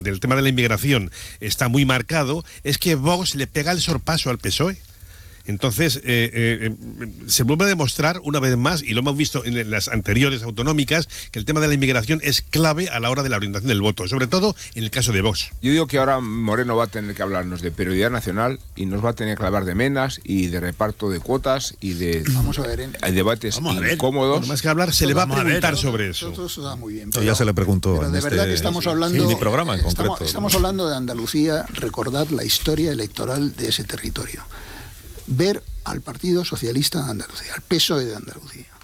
del tema de la inmigración está muy marcado, es que Vox le pega el sorpaso al PSOE. Entonces, se vuelve a demostrar una vez más, y lo hemos visto en las anteriores autonómicas, que el tema de la inmigración es clave a la hora de la orientación del voto, sobre todo en el caso de Vox. Yo digo que ahora Moreno va a tener que hablarnos de prioridad nacional y nos va a tener que hablar de menas y de reparto de cuotas y de debates incómodos. Más que hablar, se le va a preguntar sobre eso. Todo eso da muy bien. Ya se le preguntó. Pero de verdad que estamos hablando... En mi programa en concreto. Estamos hablando de Andalucía, recordar la historia electoral de ese territorio. Ver al Partido Socialista de Andalucía, al PSOE de Andalucía,